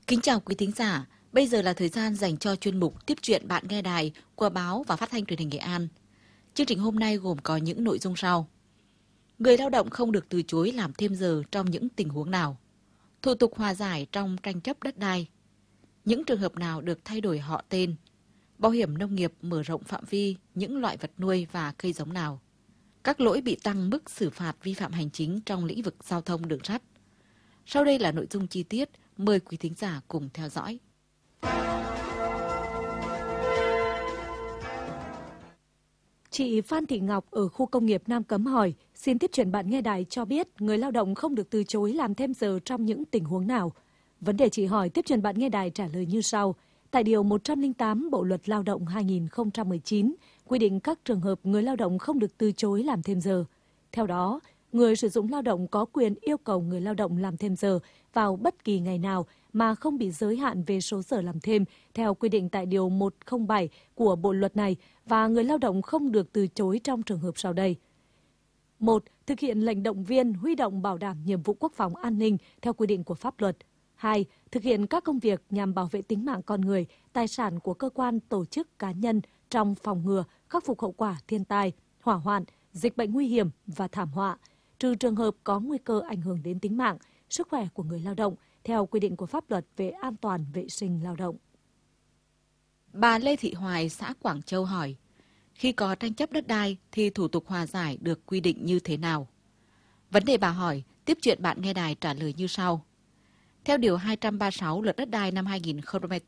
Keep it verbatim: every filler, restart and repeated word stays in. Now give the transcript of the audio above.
Kính chào quý thính giả, bây giờ là thời gian dành cho chuyên mục Tiếp chuyện bạn nghe đài của báo và phát thanh truyền hình Nghệ An. Chương trình hôm nay gồm có những nội dung sau. Người lao động không được từ chối làm thêm giờ trong những tình huống nào? Thủ tục hòa giải trong tranh chấp đất đai? Những trường hợp nào được thay đổi họ tên? Bảo hiểm nông nghiệp mở rộng phạm vi những loại vật nuôi và cây giống nào? Các lỗi bị tăng mức xử phạt vi phạm hành chính trong lĩnh vực giao thông đường sắt. Sau đây là nội dung chi tiết, mời quý thính giả cùng theo dõi. Chị Phan Thị Ngọc ở khu công nghiệp Nam Cấm hỏi, xin tiếp chuyện bạn nghe đài cho biết người lao động không được từ chối làm thêm giờ trong những tình huống nào. Vấn đề chị hỏi tiếp chuyện bạn nghe đài trả lời như sau. Tại Điều một trăm lẻ tám Bộ Luật Lao động hai nghìn không trăm mười chín quy định các trường hợp người lao động không được từ chối làm thêm giờ. Theo đó, người sử dụng lao động có quyền yêu cầu người lao động làm thêm giờ vào bất kỳ ngày nào mà không bị giới hạn về số giờ làm thêm theo quy định tại Điều một trăm lẻ bảy của Bộ Luật này và người lao động không được từ chối trong trường hợp sau đây. một. Thực hiện lệnh động viên, huy động bảo đảm nhiệm vụ quốc phòng an ninh theo quy định của pháp luật. hai. Thực hiện các công việc nhằm bảo vệ tính mạng con người, tài sản của cơ quan, tổ chức, cá nhân trong phòng ngừa, khắc phục hậu quả thiên tai, hỏa hoạn, dịch bệnh nguy hiểm và thảm họa, trừ trường hợp có nguy cơ ảnh hưởng đến tính mạng, sức khỏe của người lao động theo quy định của pháp luật về an toàn vệ sinh lao động. Bà Lê Thị Hoài, xã Quảng Châu hỏi, khi có tranh chấp đất đai thì thủ tục hòa giải được quy định như thế nào? Vấn đề bà hỏi, tiếp chuyện bạn nghe đài trả lời như sau. Theo Điều hai trăm ba mươi sáu Luật Đất đai năm hai nghìn không trăm lẻ